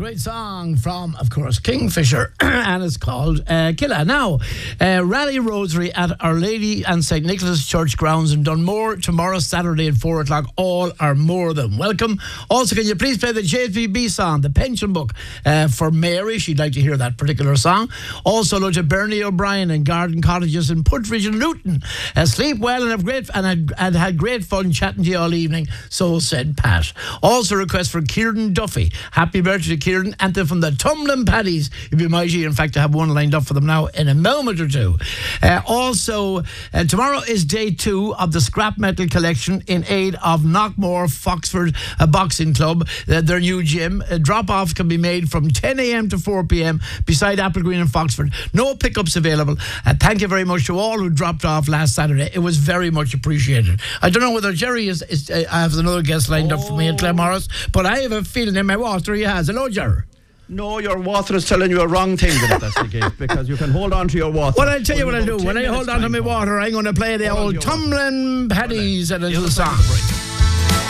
great song from, of course, Kingfisher, and it's called Killa. Now, Rally Rosary at Our Lady and St. Nicholas Church grounds in Dunmore tomorrow, Saturday at 4 o'clock. All are more than welcome. Also, can you please play the JVB song, The Pension Book, for Mary? She'd like to hear that particular song. Also, hello to Bernie O'Brien and Garden Cottages in Puttridge and Luton. Sleep well and have great and had great fun chatting to you all evening. So said Pat. Also, request for Kieran Duffy. Happy birthday to Kieran. Anthem from the Tumblin' Paddies. You'd be mighty. In fact, I have one lined up for them now in a moment or two. Also, tomorrow is day 2 of the Scrap Metal Collection in aid of Knockmore Foxford Boxing Club, their new gym. Drop-off can be made from 10 a.m. to 4 p.m. beside Apple Green in Foxford. No pickups available. Thank you very much to all who dropped off last Saturday. It was very much appreciated. I don't know whether Jerry has another guest lined up for me at Claremorris, but I have a feeling in my water he has. Hello, Jerry. No, your water is telling you a wrong thing, if that's the case, because you can hold on to your water. Well, I'll tell you what I'll do. When I hold on to my water, I'm going to play the old Tumblin' Paddies and a little song.